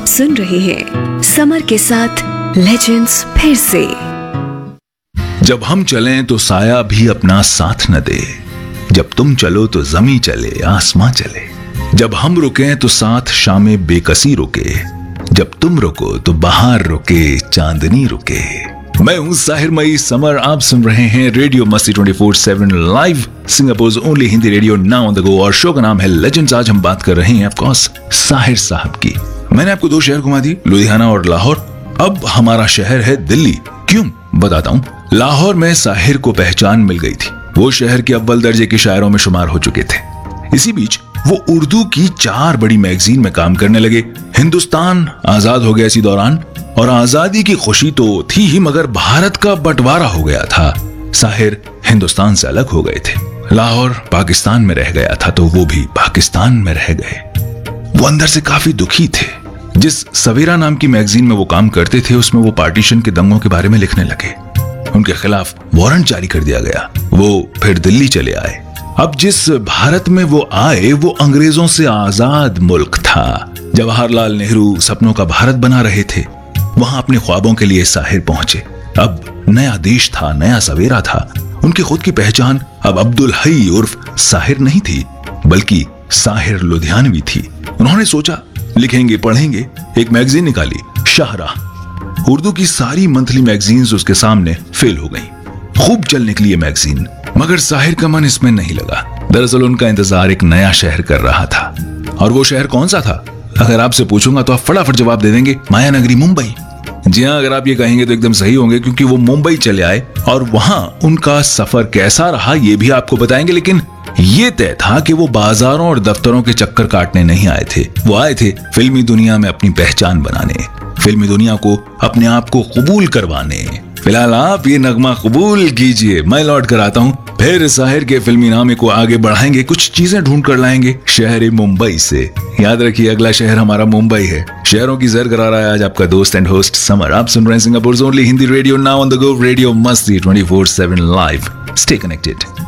सुन रहे हैं समर के साथ लेजेंड्स फिर से। जब हम चलें तो साया भी अपना साथ न दे, जब तुम चलो तो जमी चले आसमां चले, जब हम रुकें तो साथ शामे बेकसी रुके, जब तुम रुको तो बाहर रुके चांदनी रुके। मैं हूं साहिर मई समर, आप सुन रहे हैं रेडियो मस्ती 24/7 live, Singapore only Hindi radio now on the go, और शो का नाम है लेजेंड्स। आज हम बात कर रहे हैं ऑफ कोर्स साहिर साहब की। मैंने आपको 2 शहर घुमा दी, लुधियाना और लाहौर। अब हमारा शहर है दिल्ली। क्यों, बताता हूं। लाहौर में साहिर को पहचान मिल गई थी, वो शहर के अव्वल दर्जे के शायरों में शुमार हो चुके थे। इसी बीच वो उर्दू की 4 बड़ी मैगजीन में काम करने लगे। हिंदुस्तान आजाद हो गया इसी दौरान, और आजादी की खुशी तो थी ही, मगर भारत का बंटवारा हो गया था। साहिर हिंदुस्तान से अलग हो गए थे। लाहौर पाकिस्तान में रह गया था, तो वो भी पाकिस्तान में रह गए। वो अंदर से काफी दुखी थे। जिस सवेरा नाम की मैगजीन में वो काम करते थे, उसमें वो पार्टीशन के दंगों के बारे में लिखने लगे। उनके खिलाफ वारंट जारी कर दिया गया। वो फिर दिल्ली चले आए। अब जिस भारत में वो आए, वो अंग्रेजों से आजाद मुल्क था। जवाहरलाल नेहरू सपनों का भारत बना रहे थे। वहां अपने ख्वाबों के लिए साहिर पहुंचे। अब नया देश था, नया सवेरा था। उनकी खुद की पहचान अब अब्दुल हई उर्फ साहिर नहीं थी, बल्कि साहिर लुधियानवी थी। उन्होंने सोचा लिखेंगे पढ़ेंगे। एक मैगजीन निकाली, शाहराह। उर्दू की सारी मंथली मैगजीन्स उसके सामने फेल हो गईं। खूब चल निकली ये मैगजीन, मगर साहिर का मन इसमें नहीं लगा। दरअसल उनका इंतजार एक नया शहर कर रहा था। और वो शहर कौन सा था? अगर आपसे पूछूंगा तो आप फटाफट जवाब दे देंगे, माया नगरी, मुंबई। जी हाँ, अगर आप ये कहेंगे तो एकदम सही होंगे, क्योंकि वो मुंबई चले आए और वहां उनका सफर कैसा रहा ये भी आपको बताएंगे। लेकिन ये तय था कि वो बाजारों और दफ्तरों के चक्कर काटने नहीं आए थे। वो आए थे फिल्मी दुनिया में अपनी पहचान बनाने, फिल्मी दुनिया को अपने आप को कबूल करवाने। फिलहाल आप ये नगमा कबूल कीजिए, मैं लौट कर आता हूँ। फिर साहिर के फिल्मी नामे को आगे बढ़ाएंगे, कुछ चीजें ढूंढ कर लाएंगे शहर मुंबई से। याद रखिए, अगला शहर हमारा मुंबई है। शहरों की जर करा रहा है आज आपका दोस्त एंड होस्ट समर। आप सुन रहे हैं Singapore only Hindi radio now on the go, radio मस्ती 24/7 लाइव। Stay connected.